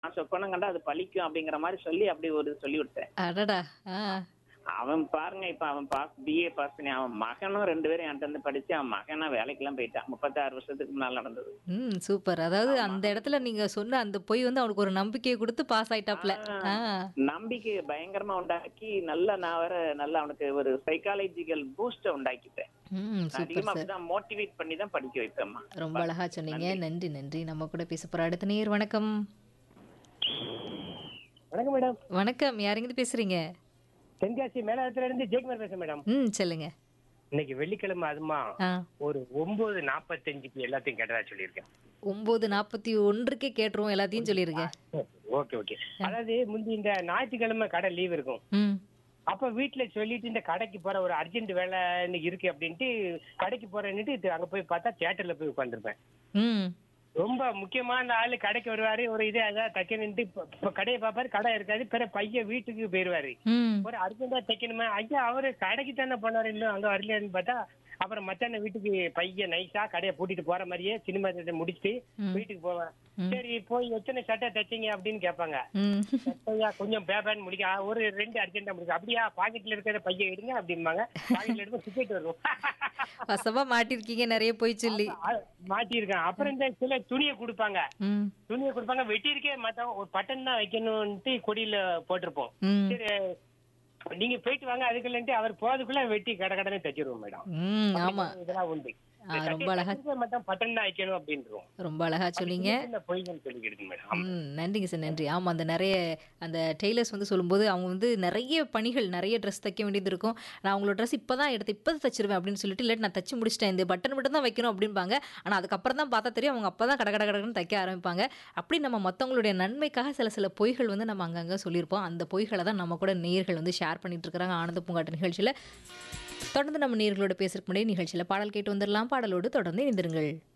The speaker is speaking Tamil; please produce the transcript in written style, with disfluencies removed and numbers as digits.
நான் சொப்பனம் கண்டா அது பலிக்கும் அப்படிங்கிற மாதிரி சொல்லி அப்படி ஒரு சொல்லி விட்டேன். அடடா! ஆ. அவன் பாருங்க இப்ப அவன் பிஏ பாஸ் பண்ணி அவன் மகனும் 2 பேரும் என்கிட்ட இருந்து படிச்சு அவன் மகனா வேலைக்கெல்லாம் போயிட்டான். 36 வருஷத்துக்கு முன்னால நடந்தது. சூப்பர். அதாவது அவன் அந்த மகன் இடத்துல நீங்க சொன்ன அந்த பொய் வந்து அவனுக்கு ஒரு நம்பிக்கைய குடுத்து பாஸ் ஆ, ஆயிட்டாப்ல. ஆ. நம்பிக்கையை பயங்கரமா உண்டாக்கி நல்லா நான் வேற நல்லா அவனுக்கு ஒரு சைக்காலஜிக்கல் பூஸ்ட உண்டாக்கிட்டேன். நான் சூப்பர் அதிகமா சார். அப்படிதான் மோட்டிவேட் பண்ணி தான் படிக்க வைப்பேம்மா. ரொம்ப அழகா சொன்னீங்க. நன்றி. நன்றி, நன்றி. நம்ம கூட பேச போற அடுத்த நேயர் வணக்கம். வணக்கம் மேடம். வணக்கம். யாருங்கிருந்து பேசுறீங்க? தென்காசி மேலாளத்துல இருந்து ஜெயக்குமார் பேசுறேன் மேடம். சொல்லுங்க. இன்னைக்கு வெள்ளிக்கிழமை அதுமா ஆ. ஒரு 9:45க்கு எல்லாத்தையும் கேட்டதா சொல்லியிருக்கேன். 9:41க்கே கேட்டுருவோம் எல்லாத்தையும் சொல்லிருங்க. Okay okay. அதாவது முந்தி இந்த ஞாயிற்றுக்கிழமை கடை லீவ் இருக்கும். ம். அப்ப வீட்டுல சொல்லிட்டு இந்த கடைக்கு போற ஒரு அர்ஜென்ட் வேலை இன்னைக்கு இருக்கு அப்படின்ட்டு கடைக்கு போறேன்னுட்டு அங்க போய் பார்த்தா தியேட்டர்ல போய் உட்காந்துருப்பேன். ம். ரொம்ப முக்கியமான ஆளு கடைக்கு வருவாரு, ஒரு இது அதான் தைக்கணுன்ட்டு இப்ப கடையை பார்ப்பாரு, கடை இருக்காது, பிற பையன் வீட்டுக்கு போயிருவாரு. ம். ஒரு அர்ஜென்டா தைக்கணுமா, ஐயா அவரு கடைக்கு தானே போனாரு, இன்னும் அங்க வரலன்னு பார்த்தா அப்புறம் மச்சான வீட்டுக்கு பையன் நைஸா கடையை பூட்டிட்டு போற மாதிரியே சினிமா தேட்டர் முடிச்சுட்டு ம். வீட்டுக்கு போவேன். ம். சரி போய் எத்தனை சட்டை தைச்சீங்க அப்படின்னு கேட்பாங்க. ம். சட்டையா கொஞ்சம் பேப்பர்னு முடிக்க ஒரு 2 அர்ஜென்டா முடிக்கும். அப்படியா பாக்கெட்ல இருக்கிற பையன் எடுங்க அப்படிம்பாங்க. பாக்கெட்ல எடுத்து டிக்கெட் வரும். வசமா மாட்டிருக்கீங்க நிறைய போய் சொல்லி. மாட்டியிருக்கேன். அப்புறம் இந்த சில துணியை கொடுப்பாங்க. ம். துணியை கொடுப்பாங்க, வெட்டியிருக்கே மாட்டோம், ஒரு பட்டன் தான் வைக்கணும்ட்டு கொடியில போட்டிருப்போம். ம். சரி நீங்க போயிட்டு வாங்க அதுக்குள்ளன்ட்டு அவர் போறதுக்குள்ள வெட்டி கடை தச்சிருவோம் மேடம். ஆமா. இதெல்லாம் உண்டு. ரொம்ப அழகா மட்டும் பட்டன் தான் வைக்கணும் அப்படின்றோம். ரொம்ப அழகா சொன்னீங்க. பொய்கள் சொல்லிக்கிட்டு மேடம். நன்றிங்க சார், நன்றி. ஆமா, அந்த நிறைய அந்த டெய்லர்ஸ் வந்து சொல்லும்போது அவங்க வந்து நிறைய பணிகள், நிறைய ட்ரெஸ் தைக்க வேண்டியது இருக்கும். நான் உங்களோட ட்ரெஸ் இப்பதான் எடுத்து இப்பதான் தச்சிருவேன் அப்படின்னு சொல்லிட்டு, இல்லாட்டி நான் தச்சு முடிச்சிட்டேன், இந்த பட்டன் மட்டும் தான் வைக்கணும் அப்படிம்பாங்க. ஆனா அதுக்கப்புறம் தான் பார்த்தா தெரியும் அவங்க அப்பதான் கட கட கடன்னு தைக்க ஆரம்பிப்பாங்க. அப்படி நம்ம மத்தவங்களுடைய நன்மைக்காக சில பொய்கள் வந்து நம்ம அங்கங்க சொல்லியிருப்போம். அந்த பொய்களை தான் நம்ம கூட நேயர்கள் வந்து ஷேர் பண்ணிட்டு இருக்காங்க ஆனந்த பூங்காட்டு நிகழ்ச்சியில. தொடர்ந்து நம்ம நேயர்களோட பேசுறதுக்கு முன்னாடி நிகழ்ச்சியில பாடல் கேட்டு வந்துடலாம். பாடலோடு தொடர்ந்து இணைந்திருங்கள்.